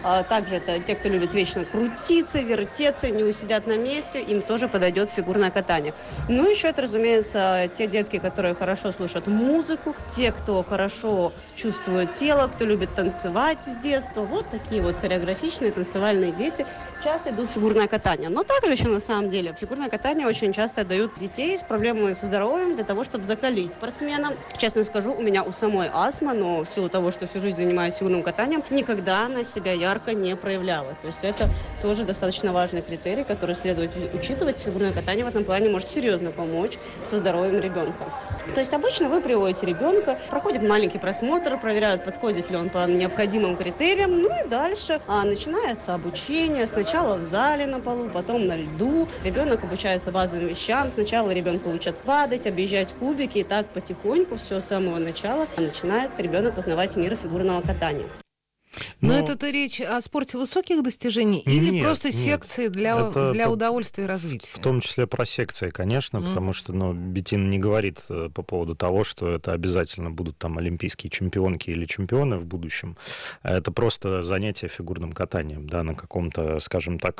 Также это те, кто любит вечно крутиться, вертеться, не усидят на месте, им тоже подойдет фигурное катание. Ну, еще это, разумеется, те детки, которые хорошо слушают музыку, те, кто хорошо чувствует тело, кто любит танцевать с детства. Вот такие вот хореографичные танцевальные дети часто идут в фигурное катание. Но также еще на самом деле в фигурное катание очень часто отдают детей с проблемами со здоровьем для того, чтобы закалить спортсмена. Честно скажу, у меня у самой астма, но в силу того, что всю жизнь занимаюсь фигурным катанием, никогда она себя ярко не проявляла. То есть это тоже достаточно важный критерий, который следует учитывать. Фигурное катание в этом плане может серьезно помочь со здоровьем ребенка. То есть обычно вы приводите ребенка, проходит маленький просмотр, проверяют, подходит ли он по необходимым критериям, ну и дальше начинается обучение. Сначала в зале на полу, потом на льду. Ребенок обучается базовым вещам. Сначала ребенка учат падать, объезжать кубики, и так потихоньку, все с самого начала начинает ребенок познавать мир фигурного катания. Но это речь о спорте высоких достижений или просто секции для удовольствия и развития? В том числе про секции, конечно, потому что Беттина не говорит по поводу того, что это обязательно будут там олимпийские чемпионки или чемпионы в будущем. Это просто занятие фигурным катанием, да, на каком-то, скажем так,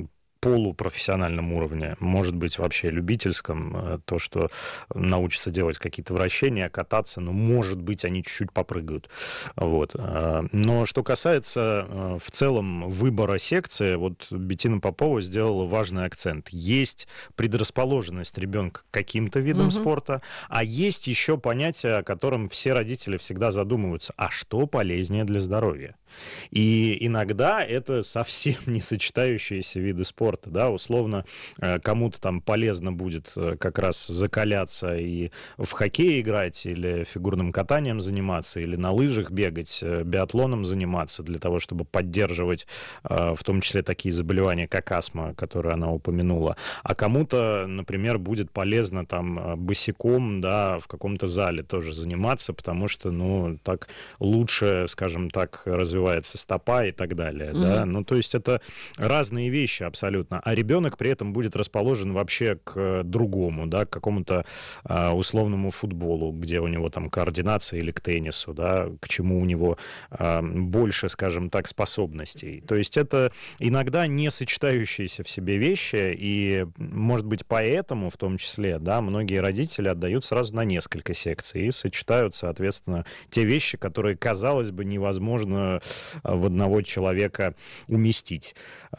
полупрофессиональном уровне, может быть, вообще любительском, то, что научатся делать какие-то вращения, кататься, но, может быть, они чуть-чуть попрыгают. Вот. Но что касается в целом выбора секции, вот Беттина Попова сделала важный акцент. Есть предрасположенность ребенка к каким-то видам спорта, а есть еще понятие, о котором все родители всегда задумываются, а что полезнее для здоровья? И иногда это совсем не сочетающиеся виды спорта, да, условно, кому-то там полезно будет как раз закаляться и в хоккей играть, или фигурным катанием заниматься, или на лыжах бегать, биатлоном заниматься для того, чтобы поддерживать в том числе такие заболевания, как астма, которые она упомянула. А кому-то, например, будет полезно там босиком, да, в каком-то зале тоже заниматься, потому что, так лучше, скажем так, развивается стопа и так далее, да, то есть это разные вещи абсолютно, а ребенок при этом будет расположен вообще к другому, да, к какому-то условному футболу, где у него там координация, или к теннису, да, к чему у него больше, скажем так, способностей. То есть это иногда не сочетающиеся в себе вещи, и, может быть, поэтому, в том числе, да, многие родители отдают сразу на несколько секций и сочетают, соответственно, те вещи, которые, казалось бы, невозможно в одного человека уместить.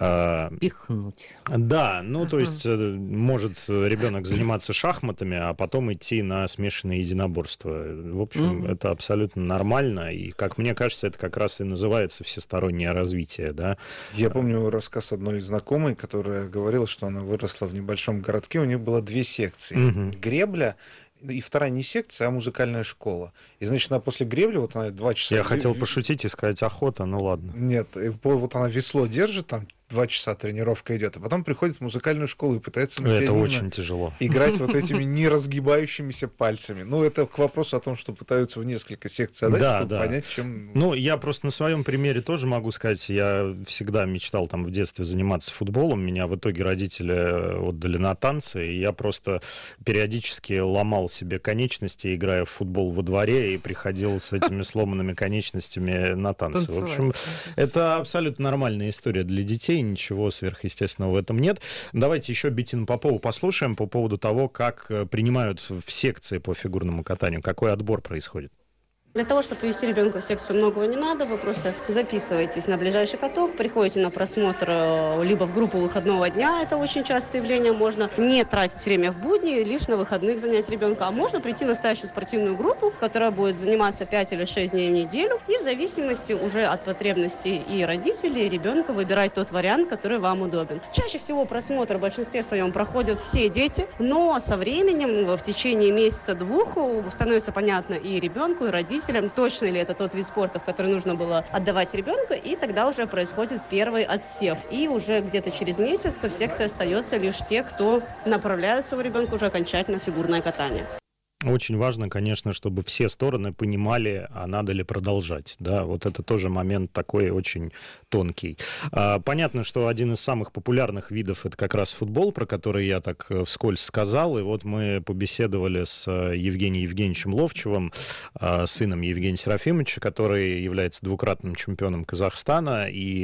Пихнуть. Да, то есть может ребенок заниматься шахматами, а потом идти на смешанные единоборства. В общем, это абсолютно нормально, и, как мне кажется, это как раз и называется всестороннее развитие, да. Я помню рассказ одной знакомой, которая говорила, что она выросла в небольшом городке, у нее было 2 секции. Гребля, и вторая не секция, а музыкальная школа. И, значит, она после гребли, вот она 2 часа... Я хотел пошутить и сказать охота, ладно. Нет, вот она весло держит, там 2 часа тренировка идет, а потом приходит в музыкальную школу и пытается на это пианино очень тяжело. Играть вот этими неразгибающимися пальцами. Это к вопросу о том, что пытаются в несколько секций отдать, чтобы понять, чем... Я просто на своем примере тоже могу сказать, я всегда мечтал там в детстве заниматься футболом, меня в итоге родители отдали на танцы, и я просто периодически ломал себе конечности, играя в футбол во дворе, и приходил с этими сломанными конечностями на танцы. В общем, это абсолютно нормальная история для детей, ничего сверхъестественного в этом нет. Давайте еще Беттину Попову послушаем по поводу того, как принимают в секции по фигурному катанию, какой отбор происходит. Для того, чтобы привести ребенка в секцию, многого не надо. Вы просто записываетесь на ближайший каток, приходите на просмотр либо в группу выходного дня. Это очень частое явление. Можно не тратить время в будни, лишь на выходных занять ребенка. А можно прийти на настоящую спортивную группу, которая будет заниматься 5 или 6 дней в неделю. И в зависимости уже от потребностей и родителей, и ребенка выбирать тот вариант, который вам удобен. Чаще всего просмотр в большинстве своем проходят все дети, но со временем, в течение месяца-двух, становится понятно и ребенку, и родителям, точно ли это тот вид спорта, в который нужно было отдавать ребенка, и тогда уже происходит первый отсев. И уже где-то через месяц в секции остается лишь те, кто направляют своего ребенка уже окончательно в фигурное катание. Очень важно, конечно, чтобы все стороны понимали, а надо ли продолжать. Да, вот это тоже момент такой очень тонкий. Понятно, что один из самых популярных видов — это как раз футбол, про который я так вскользь сказал. И вот мы побеседовали с Евгением Евгеньевичем Ловчевым, сыном Евгения Серафимовича, который является двукратным чемпионом Казахстана. И